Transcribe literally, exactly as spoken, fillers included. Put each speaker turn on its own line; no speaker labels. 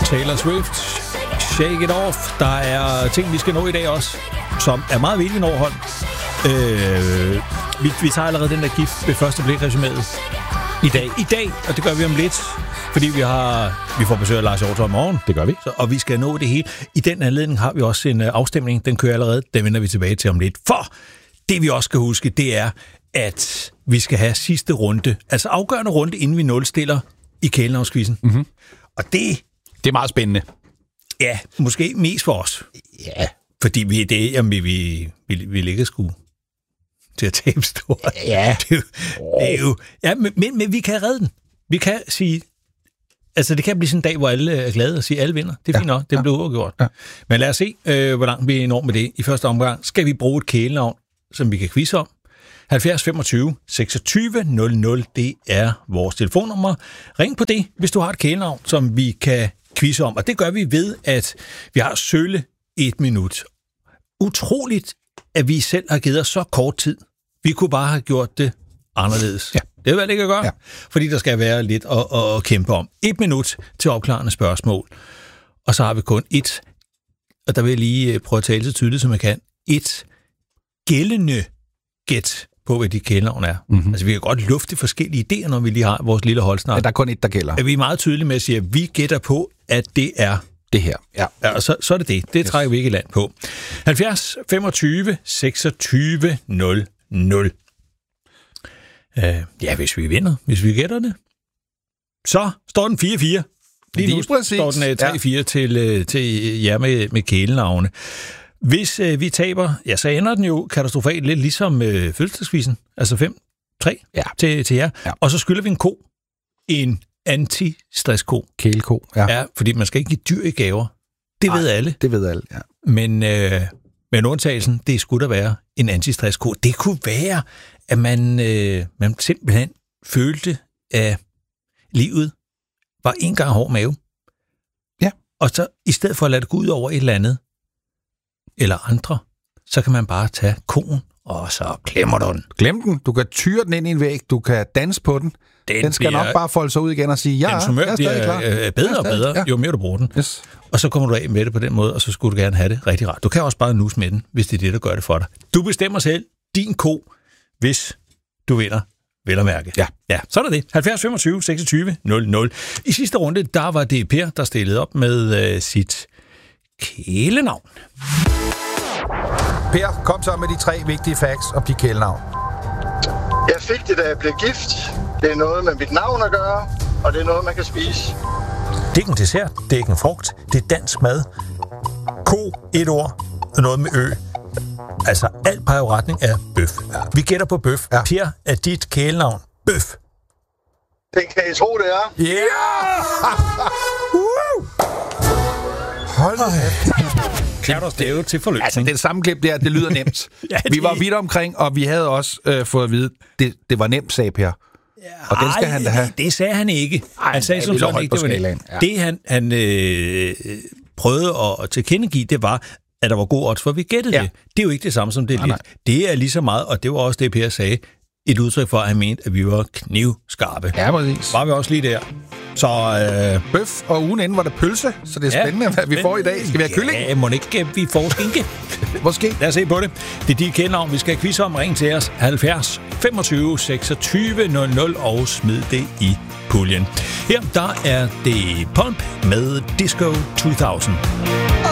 Taylor Swift, Shake It Off. Der er ting, vi skal nå i dag også, som er meget vigtigt overhold. Øh, vi, vi tager allerede den der gift ved første blik resuméet i dag. I dag, og det gør vi om lidt, fordi vi har vi får besøg af Lars Hjortøj i morgen.
Det gør vi.
Så, og vi skal nå det hele. I den anledning har vi også en uh, afstemning. Den kører allerede. Den vender vi tilbage til om lidt. For det vi også skal huske, det er, at vi skal have sidste runde. Altså afgørende runde, inden vi nulstiller i kælenavnskvisten.
Mm-hmm.
Og det...
Det er meget spændende.
Ja, måske mest for os.
Ja.
Fordi vi det, jamen, vi, vi, vi, vi ligger sgu til at tabe stort.
Ja.
Det, er jo, det er jo... Ja, men, men, men vi kan redde den. Vi kan sige... Altså, det kan blive sådan en dag, hvor alle er glade og siger, at alle vinder. Det er ja, fint nok. Det ja, bliver uafgjort. Ja. Men lad os se, øh, hvor langt vi når med det. I første omgang skal vi bruge et kælenavn, som vi kan quizze om. halvfjerds femogtyve seksogtyve nul nul, det er vores telefonnummer. Ring på det, hvis du har et kælenavn, som vi kan quizze om. Og det gør vi ved, at vi har sølle et minut. Utroligt, at vi selv har givet os så kort tid. Vi kunne bare have gjort det anderledes. Ja. Det er vel ikke at gøre, ja. Fordi der skal være lidt at, at, at kæmpe om. Et minut til opklarende spørgsmål. Og så har vi kun et, og der vil jeg lige prøve at tale så tydeligt, som jeg kan, et gældende gæt på, hvad de kælenavn er. Mm-hmm. Altså, vi kan godt lufte forskellige idéer, når vi lige har vores lille holdsnak.
Ja, der er kun et, der gælder.
Er vi meget tydelige med at sige, at vi gætter på, at det er
det her. Ja.
Ja, og så, så er det det. Det yes. trækker vi ikke i land på. halvfjerds femogtyve seksogtyve nul nul. Uh, ja, hvis vi vinder, hvis vi gætter det, så står den fire fire. Lige nu præcis. Står den uh, tre fire ja. til, uh, til jer med, med kælenavne. Hvis uh, vi taber, ja, så ender den jo katastrofalt lidt ligesom uh, fødselsdagsquizzen. Altså fem tre
ja.
til, til jer. Ja. Og så skylder vi en ko. En anti-stress-ko.
Kæleko, ja.
Ja, fordi man skal ikke give dyr i gaver. Det
Ej,
ved alle.
Det ved alle, ja.
Men øh, med undtagelsen, det skulle der være en anti-stress-ko. Det kunne være, at man, øh, man simpelthen følte, at livet var en gang hård mave.
Ja.
Og så i stedet for at lade det gå ud over et eller andet, eller andre, så kan man bare tage koen, og så klemmer du den.
Glem den. Du kan tyre den ind i en væg. Du kan danse på den. Den, den skal bliver, nok bare folde sig ud igen og sige, ja,
den
jeg er stadig klar.
Er bedre og bedre, ja. Jo mere du bruger den.
Yes.
Og så kommer du af med det på den måde, og så skulle du gerne have det rigtig rart. Du kan også bare nuse med den, hvis det er det, der gør det for dig. Du bestemmer selv din ko, hvis du vinder, vel at mærke.
Ja.
Ja, så er det det. halvfjerds femogtyve seksogtyve nul nul. I sidste runde, der var det Per, der stillede op med øh, sit kælenavn.
Per, kom så med de tre vigtige facts om dit kælenavn.
Jeg fik det, da jeg blev gift. Det er noget med mit navn at gøre, og det er noget, man kan spise.
Det er ikke en dessert, det er ikke en frugt, det er dansk mad. Ko, et ord, noget med ø. Altså, alt peger jo retning af bøf. Vi gætter på bøf. Ja. Per, er dit kælenavn bøf?
Det kan I tro, det er.
Ja! Yeah! Hold da.
Kan du stave til forløsning?
Altså, det samme klip der, det lyder nemt. Ja, det... Vi var vidt omkring, og vi havde også øh, fået at vide, det, det var nemt, sagde Per.
Ja,
og den skal ej, han da have.
Det sagde han ikke. Ej, han sagde som sådan ikke, det var det. Ja. Det han, han øh, prøvede at tilkendegive, det var, at der var god odds for, vi gættede ja. det. Det er jo ikke det samme som det er lidt. Det er lige så meget, og det var også det, Per sagde, et udtryk for, at han mente, at vi var knivskarpe.
Ja, præcis.
Var vi også lige der. Så øh,
bøf, og ugen inden var der pølse, så det er spændende, ja, hvad vi får i dag. Skal vi have kylling?
Ja, må ikke vi får skinke.
Måske.
Lad os se på det. Det er de kælenavn, vi skal have quiz om. Ring til os halvfjerds femogtyve seksogtyve nul nul og smid det i puljen. Her der er det Pulp med Disco to tusind.